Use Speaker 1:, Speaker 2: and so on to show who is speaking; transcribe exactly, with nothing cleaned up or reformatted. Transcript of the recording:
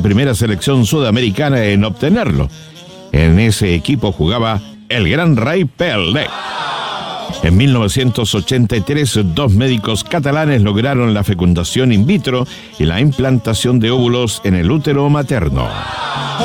Speaker 1: primera selección sudamericana en obtenerlo. En ese equipo jugaba el gran Ray Pelé. En mil novecientos ochenta y tres, dos médicos catalanes lograron la fecundación in vitro y la implantación de óvulos en el útero materno.